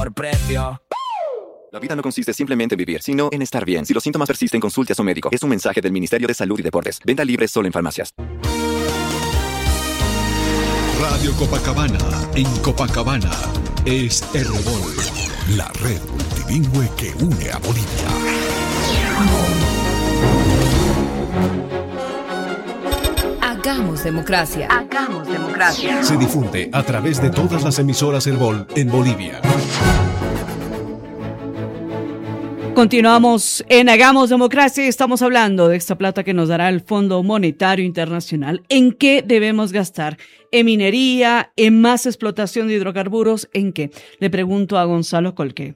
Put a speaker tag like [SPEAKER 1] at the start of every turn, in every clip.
[SPEAKER 1] precio.
[SPEAKER 2] La vida no consiste simplemente en vivir, sino en estar bien. Si los síntomas persisten, consulte a su médico. Es un mensaje del Ministerio de Salud y Deportes. Venta libre solo en farmacias.
[SPEAKER 3] Radio Copacabana, en Copacabana, es Herbol, la red multilingüe que une a Bolivia.
[SPEAKER 4] Hagamos democracia. Hagamos democracia.
[SPEAKER 3] Se difunde a través de todas las emisoras Herbol en Bolivia.
[SPEAKER 5] Continuamos en Hagamos Democracia y estamos hablando de esta plata que nos dará el Fondo Monetario Internacional. ¿En qué debemos gastar? ¿En minería? ¿En más explotación de hidrocarburos? ¿En qué? Le pregunto a Gonzalo Colque.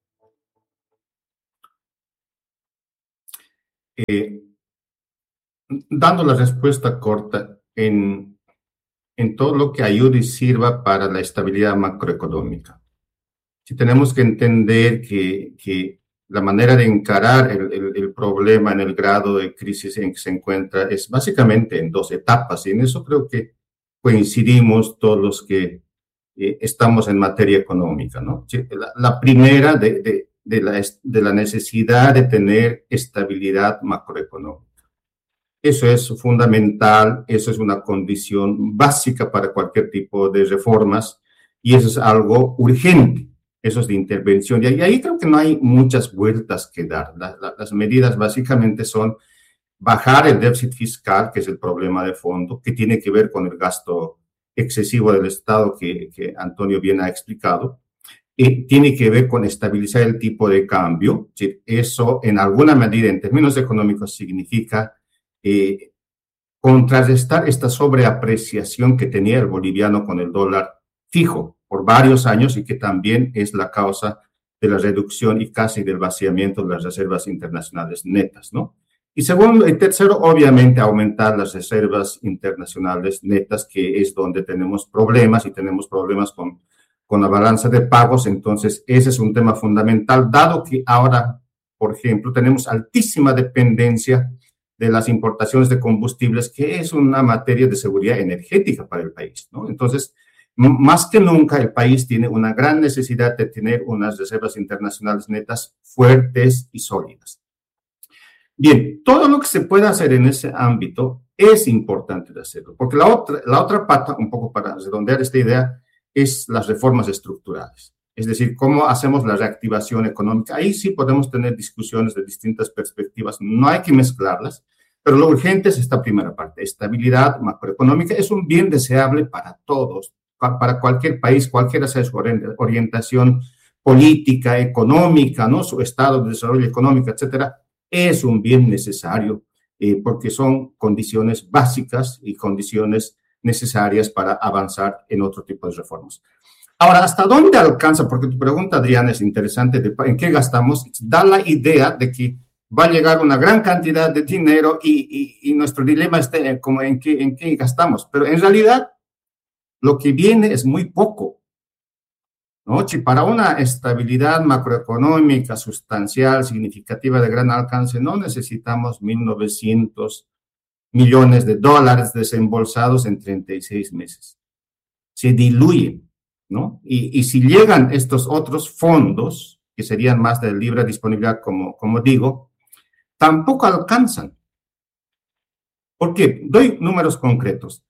[SPEAKER 6] Dando la respuesta corta en todo lo que ayude y sirva para la estabilidad macroeconómica. Si tenemos que entender que la manera de encarar el problema en el grado de crisis en que se encuentra es básicamente en dos etapas, y en eso creo que coincidimos todos los que estamos en materia económica, ¿no? La primera de la necesidad de tener estabilidad macroeconómica. Eso es fundamental, eso es una condición básica para cualquier tipo de reformas y eso es algo urgente, eso es de intervención. Y ahí creo que no hay muchas vueltas que dar. Las medidas básicamente son bajar el déficit fiscal, que es el problema de fondo, que tiene que ver con el gasto excesivo del Estado que Antonio bien ha explicado. Tiene que ver con estabilizar el tipo de cambio. Eso en alguna medida en términos económicos significa contrarrestar esta sobreapreciación que tenía el boliviano con el dólar fijo por varios años y que también es la causa de la reducción y casi del vaciamiento de las reservas internacionales netas, ¿no? Y segundo y tercero, obviamente aumentar las reservas internacionales netas, que es donde tenemos problemas y tenemos problemas con la balanza de pagos. Entonces ese es un tema fundamental, dado que ahora, por ejemplo, tenemos altísima dependencia de las importaciones de combustibles, que es una materia de seguridad energética para el país, ¿no? Entonces, más que nunca, el país tiene una gran necesidad de tener unas reservas internacionales netas fuertes y sólidas. Bien, todo lo que se pueda hacer en ese ámbito es importante de hacerlo, porque la otra pata, un poco para redondear esta idea, es las reformas estructurales. Es decir, cómo hacemos la reactivación económica. Ahí sí podemos tener discusiones de distintas perspectivas, no hay que mezclarlas, pero lo urgente es esta primera parte. Estabilidad macroeconómica es un bien deseable para todos, para cualquier país, cualquiera sea su orientación política, económica, ¿no? Su estado de desarrollo económico, etcétera, es un bien necesario porque son condiciones básicas y condiciones necesarias para avanzar en otro tipo de reformas. Ahora, ¿hasta dónde alcanza? Porque tu pregunta, Adriana, es interesante, ¿en qué gastamos? Da la idea de que va a llegar una gran cantidad de dinero y nuestro dilema está como en qué gastamos. Pero en realidad, lo que viene es muy poco, ¿no? Si para una estabilidad macroeconómica sustancial, significativa, de gran alcance, no necesitamos 1.900 millones de dólares desembolsados en 36 meses. Se diluyen, ¿no? Y si llegan estos otros fondos, que serían más de libre disponibilidad, como digo, tampoco alcanzan. ¿Por qué? Doy números concretos.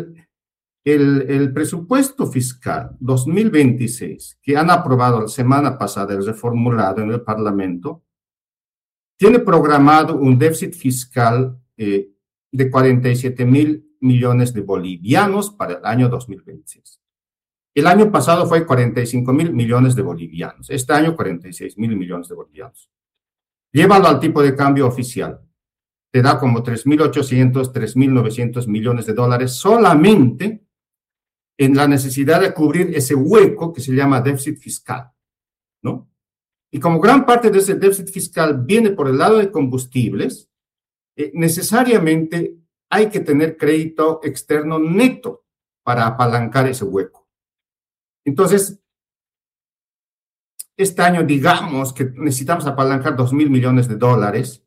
[SPEAKER 6] El presupuesto fiscal 2026, que han aprobado la semana pasada, el reformulado en el Parlamento, tiene programado un déficit fiscal de 47.000 millones de bolivianos para el año 2026. El año pasado fue 45.000 millones de bolivianos. Este año 46.000 millones de bolivianos. Llévalo al tipo de cambio oficial. Te da como 3.800, 3.900 millones de dólares solamente en la necesidad de cubrir ese hueco que se llama déficit fiscal, ¿no? Y como gran parte de ese déficit fiscal viene por el lado de combustibles, necesariamente hay que tener crédito externo neto para apalancar ese hueco. Entonces, este año digamos que necesitamos apalancar 2.000 millones de dólares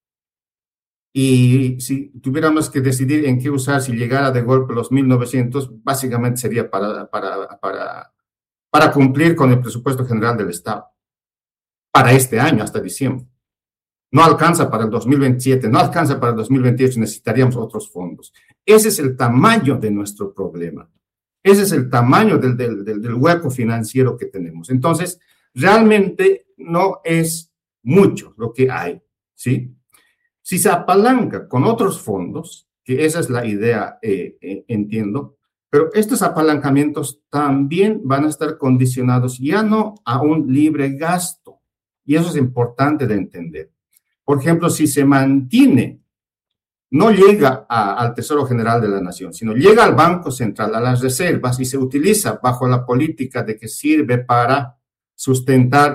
[SPEAKER 6] y si tuviéramos que decidir en qué usar, si llegara de golpe los 1.900, básicamente sería para para cumplir con el presupuesto general del Estado para este año, hasta diciembre. No alcanza para el 2027, no alcanza para el 2028, necesitaríamos otros fondos. Ese es el tamaño de nuestro problema. Ese es el tamaño del hueco financiero que tenemos. Entonces, realmente no es mucho lo que hay, ¿sí? Si se apalanca con otros fondos, que esa es la idea, entiendo, pero estos apalancamientos también van a estar condicionados ya no a un libre gasto, y eso es importante de entender. Por ejemplo, si se mantiene, no llega al Tesoro General de la Nación, sino llega al Banco Central, a las reservas, y se utiliza bajo la política de que sirve para sustentar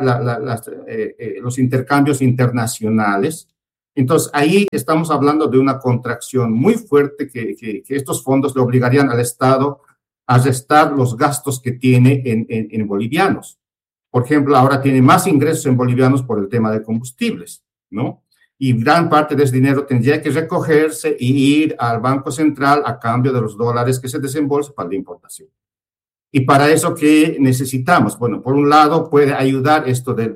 [SPEAKER 6] los intercambios internacionales. Entonces, ahí estamos hablando de una contracción muy fuerte que estos fondos le obligarían al Estado a restar los gastos que tiene en bolivianos. Por ejemplo, ahora tiene más ingresos en bolivianos por el tema de combustibles, ¿no? Y gran parte de ese dinero tendría que recogerse y ir al Banco Central a cambio de los dólares que se desembolsan para la importación. Y para eso, ¿qué necesitamos? Bueno, por un lado, puede ayudar esto del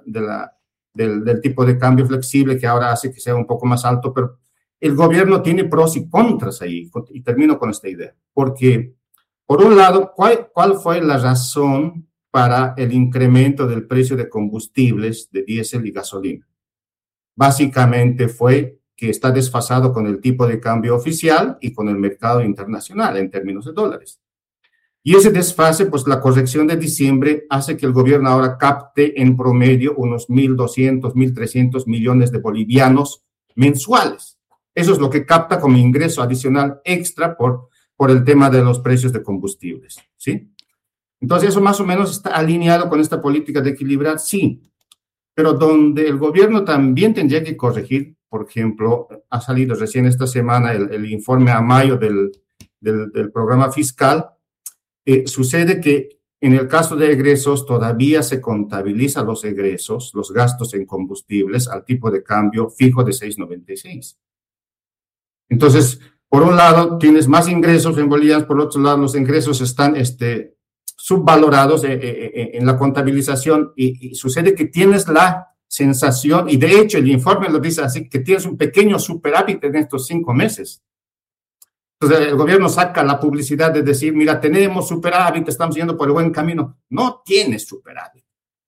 [SPEAKER 6] tipo de cambio flexible que ahora hace que sea un poco más alto, pero el gobierno tiene pros y contras ahí. Y termino con esta idea. Porque, por un lado, ¿cuál fue la razón para el incremento del precio de combustibles de diésel y gasolina? Básicamente fue que está desfasado con el tipo de cambio oficial y con el mercado internacional en términos de dólares. Y ese desfase, pues la corrección de diciembre hace que el gobierno ahora capte en promedio unos 1.200, 1.300 millones de bolivianos mensuales. Eso es lo que capta como ingreso adicional extra por el tema de los precios de combustibles, ¿sí? Entonces, eso más o menos está alineado con esta política de equilibrar, sí. Pero donde el gobierno también tendría que corregir, por ejemplo, ha salido recién esta semana el informe a mayo del programa fiscal, sucede que en el caso de egresos todavía se contabiliza los egresos, los gastos en combustibles al tipo de cambio fijo de 6.96. Entonces, por un lado tienes más ingresos en bolivianos, por otro lado los ingresos están subvalorados en la contabilización y sucede que tienes la sensación, y de hecho el informe lo dice así, que tienes un pequeño superávit en estos 5 meses. Entonces el gobierno saca la publicidad de decir, mira, tenemos superávit, estamos yendo por el buen camino. No tienes superávit,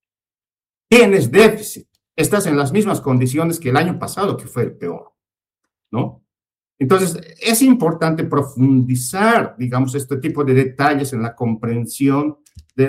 [SPEAKER 6] tienes déficit, estás en las mismas condiciones que el año pasado, que fue el peor, ¿no? Entonces, es importante profundizar, digamos, este tipo de detalles en la comprensión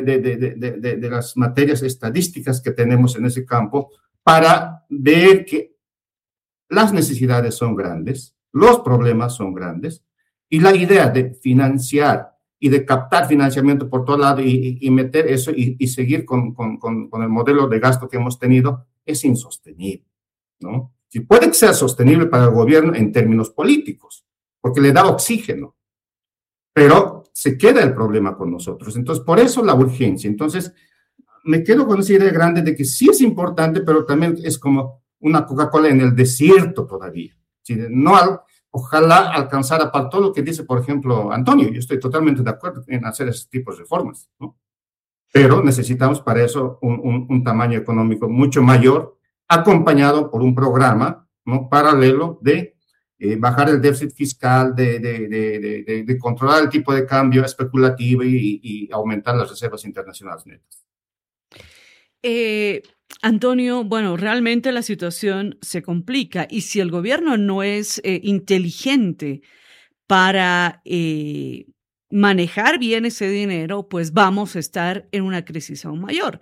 [SPEAKER 6] de las materias estadísticas que tenemos en ese campo para ver que las necesidades son grandes, los problemas son grandes, y la idea de financiar y de captar financiamiento por todo lado y meter eso y seguir con el modelo de gasto que hemos tenido es insostenible, ¿no? Sí, puede que sea sostenible para el gobierno en términos políticos, porque le da oxígeno, pero se queda el problema con nosotros. Entonces, por eso la urgencia. Entonces, me quedo con esa idea grande de que sí es importante, pero también es como una Coca-Cola en el desierto todavía. ¿Sí? Ojalá alcanzara para todo lo que dice, por ejemplo, Antonio. Yo estoy totalmente de acuerdo en hacer ese tipo de reformas, ¿no? Pero necesitamos para eso un tamaño económico mucho mayor, acompañado por un programa, ¿no?, paralelo de bajar el déficit fiscal, de controlar el tipo de cambio especulativo y aumentar las reservas internacionales netas.
[SPEAKER 5] Antonio, bueno, realmente la situación se complica y si el gobierno no es inteligente para manejar bien ese dinero, pues vamos a estar en una crisis aún mayor.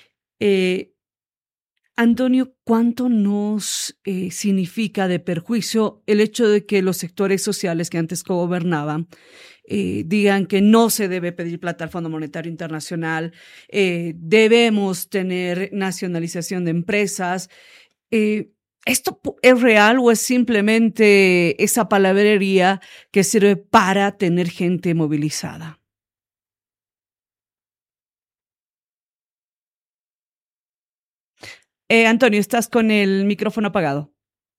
[SPEAKER 5] Antonio, ¿cuánto nos significa de perjuicio el hecho de que los sectores sociales que antes gobernaban digan que no se debe pedir plata al Fondo Monetario Internacional, debemos tener nacionalización de empresas? ¿Esto es real o es simplemente esa palabrería que sirve para tener gente movilizada? Antonio, estás con el micrófono apagado.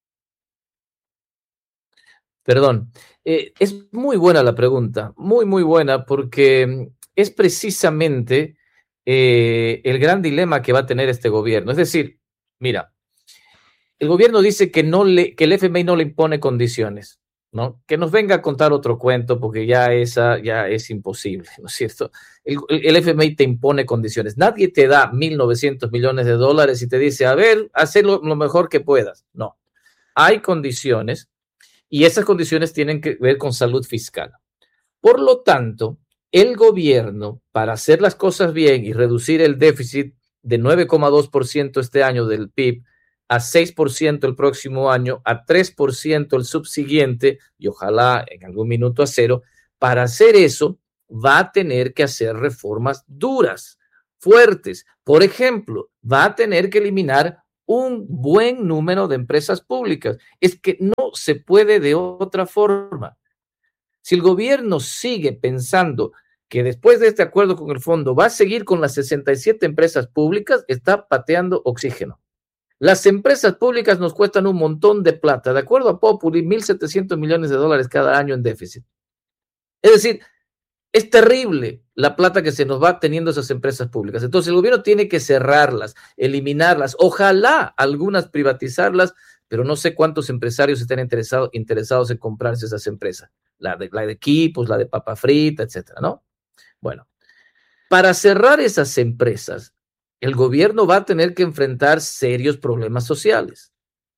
[SPEAKER 1] Perdón. Es muy buena la pregunta, muy, muy buena, porque es precisamente el gran dilema que va a tener este gobierno. Es decir, mira, el gobierno dice que el FMI no le impone condiciones, ¿no? Que nos venga a contar otro cuento porque ya es imposible, ¿no es cierto? El FMI te impone condiciones. Nadie te da 1.900 millones de dólares y te dice, a ver, hazlo lo mejor que puedas. No, hay condiciones y esas condiciones tienen que ver con salud fiscal. Por lo tanto, el gobierno, para hacer las cosas bien y reducir el déficit de 9,2% este año del PIB, a 6% el próximo año, a 3% el subsiguiente y ojalá en algún minuto a 0%. Para hacer eso va a tener que hacer reformas duras, fuertes. Por ejemplo, va a tener que eliminar un buen número de empresas públicas. Es que no se puede de otra forma. Si el gobierno sigue pensando que después de este acuerdo con el fondo va a seguir con las 67 empresas públicas, está pateando oxígeno. Las empresas públicas nos cuestan un montón de plata. De acuerdo a Populi, 1.700 millones de dólares cada año en déficit. Es decir, es terrible la plata que se nos va teniendo esas empresas públicas. Entonces, el gobierno tiene que cerrarlas, eliminarlas, ojalá algunas privatizarlas, pero no sé cuántos empresarios estén interesados en comprarse esas empresas. La de equipos, la de papa frita, etcétera, ¿no? Bueno, para cerrar esas empresas, el gobierno va a tener que enfrentar serios problemas sociales.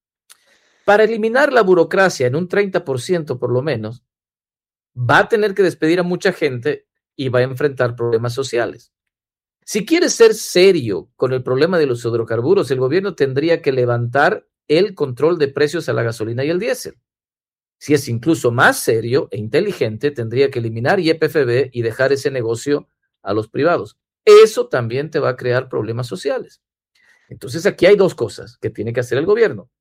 [SPEAKER 1] Para eliminar la burocracia en un 30% por lo menos, va a tener que despedir a mucha gente y va a enfrentar problemas sociales. Si quiere ser serio con el problema de los hidrocarburos, el gobierno tendría que levantar el control de precios a la gasolina y el diésel. Si es incluso más serio e inteligente, tendría que eliminar YPFB y dejar ese negocio a los privados. Eso también te va a crear problemas sociales. Entonces, aquí hay dos cosas que tiene que hacer el gobierno.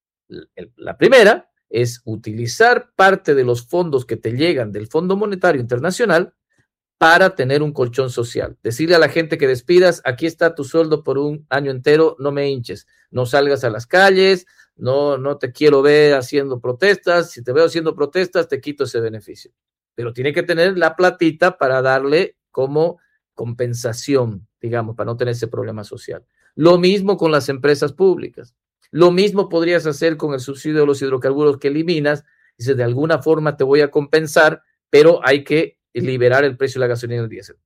[SPEAKER 1] La primera es utilizar parte de los fondos que te llegan del Fondo Monetario Internacional para tener un colchón social. Decirle a la gente que despidas, aquí está tu sueldo por un año entero, no me hinches, no salgas a las calles, no te quiero ver haciendo protestas, si te veo haciendo protestas te quito ese beneficio. Pero tiene que tener la platita para darle como compensación, digamos, para no tener ese problema social. Lo mismo con las empresas públicas. Lo mismo podrías hacer con el subsidio de los hidrocarburos que eliminas. Dices, de alguna forma te voy a compensar, pero hay que liberar el precio de la gasolina y el diésel.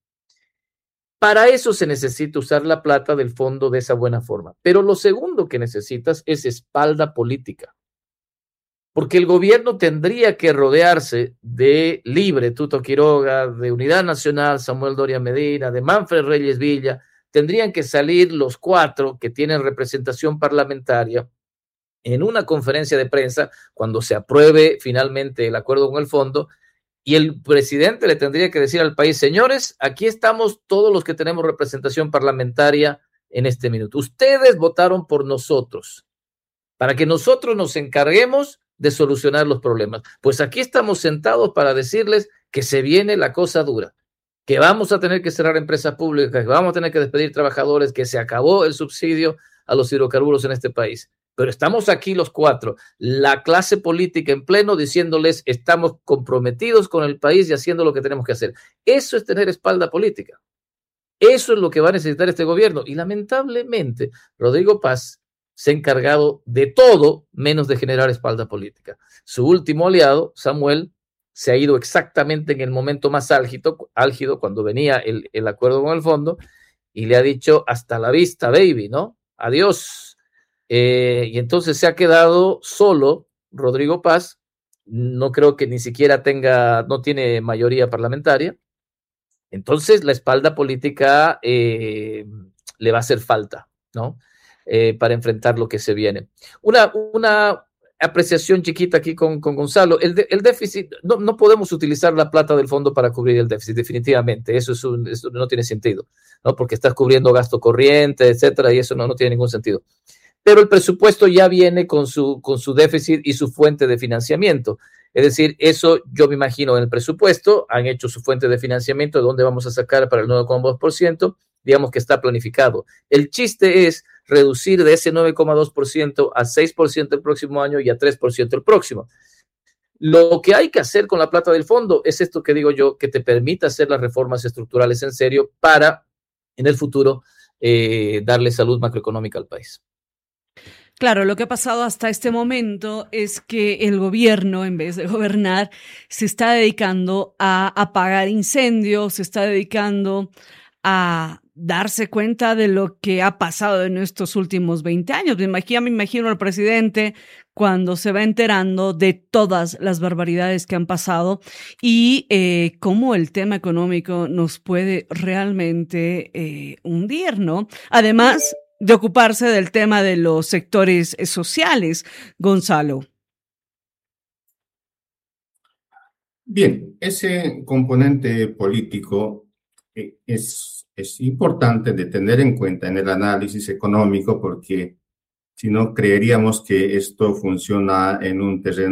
[SPEAKER 1] Para eso se necesita usar la plata del fondo de esa buena forma. Pero lo segundo que necesitas es espalda política. Porque el gobierno tendría que rodearse de Libre, Tuto Quiroga, de Unidad Nacional, Samuel Doria Medina, de Manfred Reyes Villa. Tendrían que salir los 4 que tienen representación parlamentaria en una conferencia de prensa cuando se apruebe finalmente el acuerdo con el fondo, y el presidente le tendría que decir al país, señores, aquí estamos todos los que tenemos representación parlamentaria en este minuto. Ustedes votaron por nosotros para que nosotros nos encarguemos de solucionar los problemas. Pues aquí estamos sentados para decirles que se viene la cosa dura, que vamos a tener que cerrar empresas públicas, que vamos a tener que despedir trabajadores, que se acabó el subsidio a los hidrocarburos en este país. Pero estamos aquí los 4, la clase política en pleno, diciéndoles estamos comprometidos con el país y haciendo lo que tenemos que hacer. Eso es tener espalda política. Eso es lo que va a necesitar este gobierno. Y lamentablemente, Rodrigo Paz se ha encargado de todo menos de generar espalda política. Su último aliado, Samuel, se ha ido exactamente en el momento más álgido cuando venía el acuerdo con el fondo, y le ha dicho hasta la vista, baby, ¿no? Adiós. Y entonces se ha quedado solo Rodrigo Paz. No creo que ni siquiera no tiene mayoría parlamentaria. Entonces la espalda política le va a hacer falta, ¿no? Para enfrentar lo que se viene. Una apreciación chiquita aquí con Gonzalo. El déficit, no podemos utilizar la plata del fondo para cubrir el déficit, definitivamente. Eso no tiene sentido, ¿no? Porque estás cubriendo gasto corriente, etcétera, y eso no tiene ningún sentido. Pero el presupuesto ya viene con su déficit y su fuente de financiamiento. Es decir, eso yo me imagino en el presupuesto, han hecho su fuente de financiamiento, de dónde vamos a sacar para el 9,2%, digamos que está planificado. El chiste es reducir de ese 9,2% a 6% el próximo año y a 3% el próximo. Lo que hay que hacer con la plata del fondo es esto que digo yo, que te permita hacer las reformas estructurales en serio para en el futuro darle salud macroeconómica al país.
[SPEAKER 5] Claro, lo que ha pasado hasta este momento es que el gobierno, en vez de gobernar, se está dedicando a apagar incendios, se está dedicando a darse cuenta de lo que ha pasado en estos últimos 20 años. Me imagino al presidente cuando se va enterando de todas las barbaridades que han pasado y cómo el tema económico nos puede realmente hundir, ¿no? Además de ocuparse del tema de los sectores sociales, Gonzalo.
[SPEAKER 6] Bien, ese componente político es importante de tener en cuenta en el análisis económico porque si no creeríamos que esto funciona en un terreno